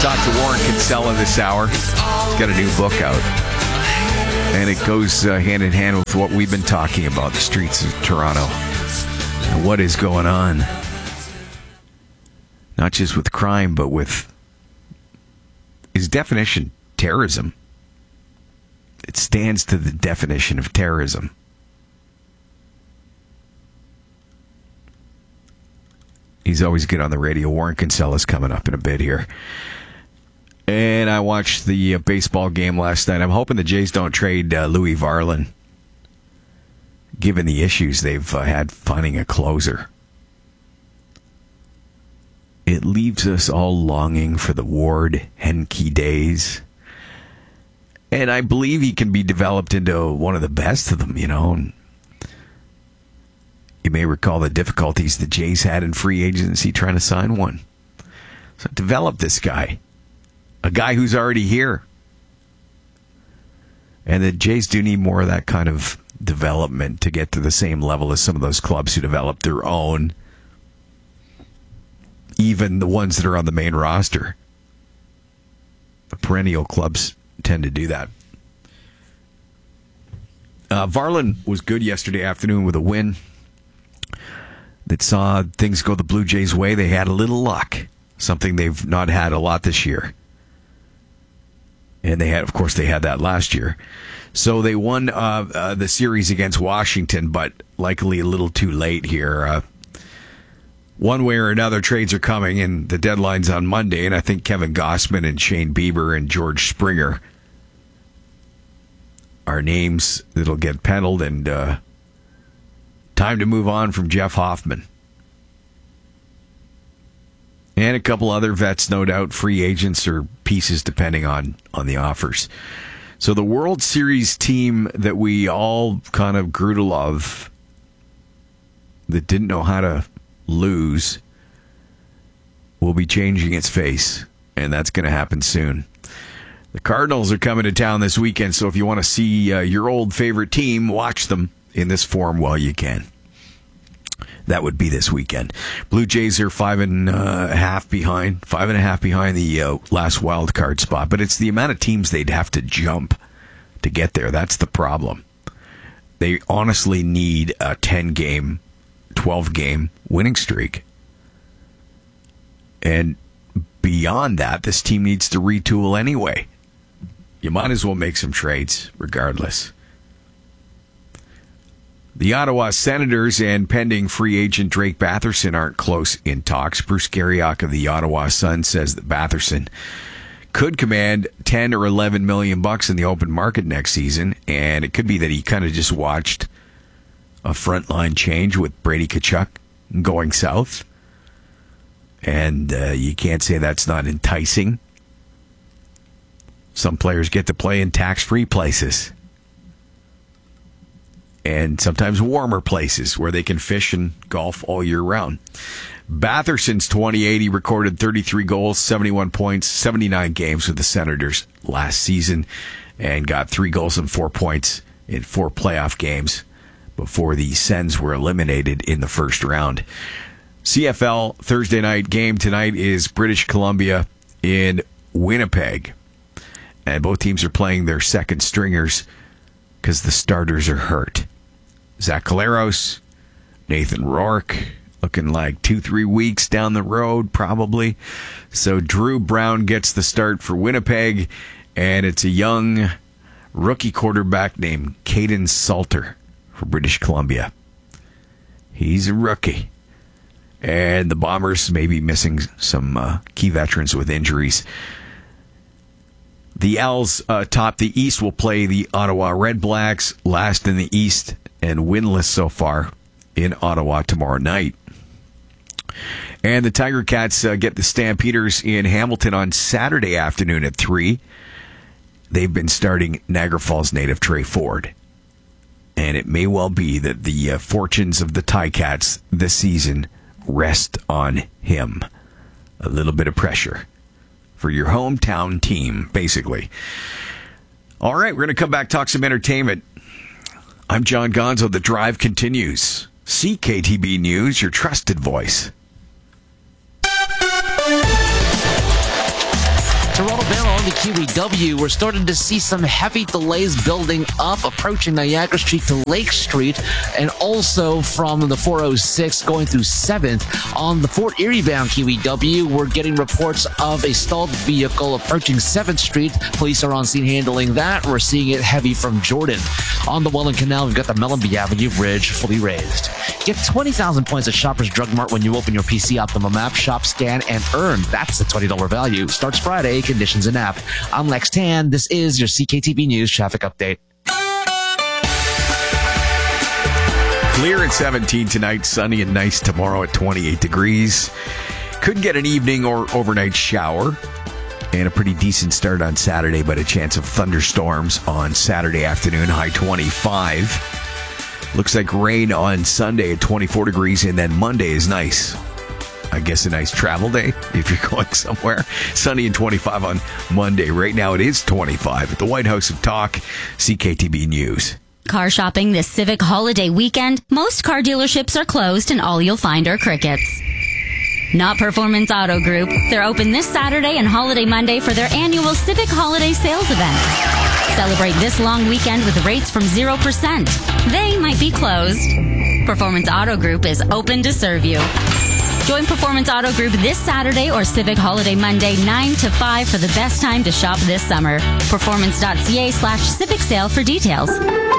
talk to Warren Kinsella this hour. He's got a new book out. And it goes hand in hand with what we've been talking about, the streets of Toronto. And what is going on. Not just with crime, but with his definition, terrorism. It stands to the definition of terrorism. He's always good on the radio. Warren Kinsella's coming up in a bit here. And I watched the baseball game last night. I'm hoping the Jays don't trade Louis Varland, given the issues they've had finding a closer. It leaves us all longing for the Ward Henke days. And I believe he can be developed into one of the best of them, you know. And you may recall the difficulties the Jays had in free agency trying to sign one. So develop this guy. A guy who's already here. And the Jays do need more of that kind of development to get to the same level as some of those clubs who develop their own. Even the ones that are on the main roster. The perennial clubs tend to do that. Varland was good yesterday afternoon with a win that saw things go the Blue Jays' way. They had a little luck, something they've not had a lot this year. And they had that last year. So they won the series against Washington, but likely a little too late here. One way or another, trades are coming, and the deadline's on Monday, and I think Kevin Gausman and Shane Bieber and George Springer are names that'll get peddled, and time to move on from Jeff Hoffman. And a couple other vets, no doubt, free agents or pieces depending on the offers. So the World Series team that we all kind of grew to love, that didn't know how to lose, will be changing its face, and that's going to happen soon. The Cardinals are coming to town this weekend, so if you want to see your old favorite team, watch them in this form while you can. That would be this weekend. Blue Jays are 5.5 behind. 5.5 behind the last wild card spot. But it's the amount of teams they'd have to jump to get there. That's the problem. They honestly need a 10-game, 12-game winning streak. And beyond that, this team needs to retool anyway. You might as well make some trades regardless. The Ottawa Senators and pending free agent Drake Batherson aren't close in talks. Bruce Garriock of the Ottawa Sun says that Batherson could command $10 or $11 million in the open market next season, and it could be that he kind of just watched a frontline change with Brady Tkachuk going south, and you can't say that's not enticing. Some players get to play in tax-free places. And sometimes warmer places where they can fish and golf all year round. Batherson's 28. He recorded 33 goals, 71 points, 79 games with the Senators last season, and got 3 goals and 4 points in 4 playoff games before the Sens were eliminated in the first round. CFL Thursday night game tonight is British Columbia in Winnipeg. And both teams are playing their second stringers because the starters are hurt. Zach Collaros, Nathan Rourke, looking like 2-3 weeks down the road, probably. So Drew Brown gets the start for Winnipeg, and it's a young rookie quarterback named Caden Salter for British Columbia. He's a rookie. And the Bombers may be missing some key veterans with injuries. The Owls top the East will play the Ottawa Red Blacks, last in the East and winless so far in Ottawa tomorrow night. And the Tiger Cats get the Stampeders in Hamilton on Saturday afternoon at 3. They've been starting Niagara Falls native Trey Ford. And it may well be that the fortunes of the Ticats this season rest on him. A little bit of pressure for your hometown team, basically. All right, we're going to come back, talk some entertainment. I'm John Gonzo. The drive continues. CKTB News, your trusted voice. the QEW, we're starting to see some heavy delays building up, approaching Niagara Street to Lake Street, and also from the 406 going through 7th. On the Fort Erie bound QEW, we're getting reports of a stalled vehicle approaching 7th Street. Police are on scene handling that. We're seeing it heavy from Jordan. On the Welland Canal, we've got the Mellenby Avenue Bridge fully raised. Get 20,000 points at Shoppers Drug Mart when you open your PC Optimum app. Shop, scan, and earn. That's the $20 value. Starts Friday. Conditions in app. I'm Lex Tan. This is your CKTB News traffic update. Clear at 17 tonight, sunny and nice tomorrow at 28 degrees. Could get an evening or overnight shower. And a pretty decent start on Saturday, but a chance of thunderstorms on Saturday afternoon, high 25. Looks like rain on Sunday at 24 degrees, and then Monday is nice. I guess a nice travel day if you're going somewhere. Sunny and 25 on Monday. Right now it is 25 at the White House of Talk, CKTB News. Car shopping this Civic holiday weekend. Most car dealerships are closed and all you'll find are crickets. Not Performance Auto Group. They're open this Saturday and Holiday Monday for their annual Civic Holiday Sales event. Celebrate this long weekend with rates from 0%. They might be closed. Performance Auto Group is open to serve you. Join Performance Auto Group this Saturday or Civic Holiday Monday 9 to 5 for the best time to shop this summer. Performance.ca/Civic Sale for details.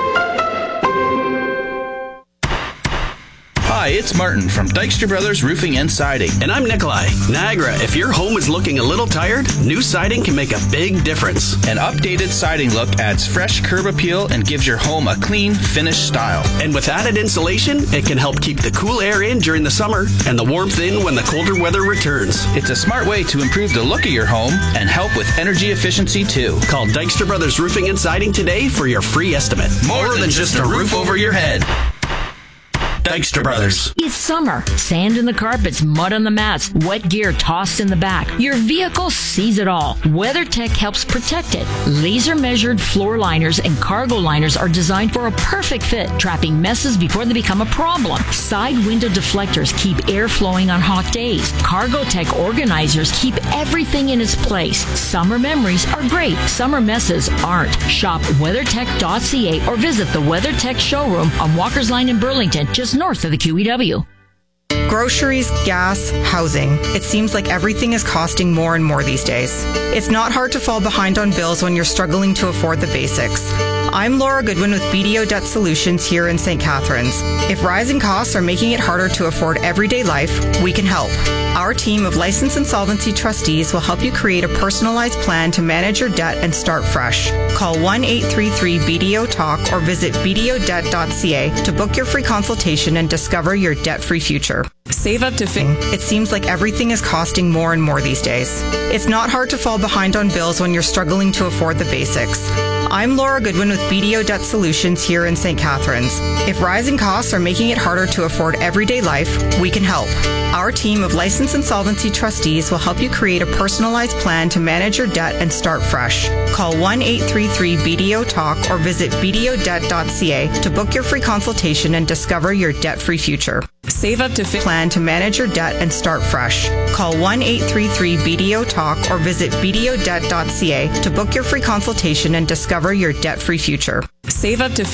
Hi, it's Martin from Dykstra Brothers Roofing and Siding. And I'm Nikolai. Niagara, if your home is looking a little tired, new siding can make a big difference. An updated siding look adds fresh curb appeal and gives your home a clean, finished style. And with added insulation, it can help keep the cool air in during the summer and the warmth in when the colder weather returns. It's a smart way to improve the look of your home and help with energy efficiency too. Call Dykstra Brothers Roofing and Siding today for your free estimate. More than just a roof over your head. Dykstra Brothers. It's summer. Sand in the carpets, mud on the mats, wet gear tossed in the back. Your vehicle sees it all. WeatherTech helps protect it. Laser-measured floor liners and cargo liners are designed for a perfect fit, trapping messes before they become a problem. Side window deflectors keep air flowing on hot days. CargoTech organizers keep everything in its place. Summer memories are great. Summer messes aren't. Shop WeatherTech.ca or visit the WeatherTech showroom on Walker's Line in Burlington, just north of the QEW. Groceries, gas, housing. It seems like everything is costing more and more these days. It's not hard to fall behind on bills when you're struggling to afford the basics. I'm Laura Goodwin with BDO Debt Solutions here in St. Catharines. If rising costs are making it harder to afford everyday life, we can help. Our team of licensed insolvency trustees will help you create a personalized plan to manage your debt and start fresh. Call 1-833-BDO-TALK or visit bdodebt.ca to book your free consultation and discover your debt-free future. Save up to It seems like everything is costing more and more these days. It's not hard to fall behind on bills when you're struggling to afford the basics. I'm Laura Goodwin with BDO Debt Solutions here in St. Catharines. If rising costs are making it harder to afford everyday life, we can help. Our team of licensed insolvency trustees will help you create a personalized plan to manage your debt and start fresh. Call 1-833-BDO-TALK or visit bdodebt.ca to book your free consultation and discover your debt-free future. Save up to plan to manage your debt and start fresh. Call 1-833-BDO-TALK or visit bdodebt.ca to book your free consultation and discover your debt-free future. Save up to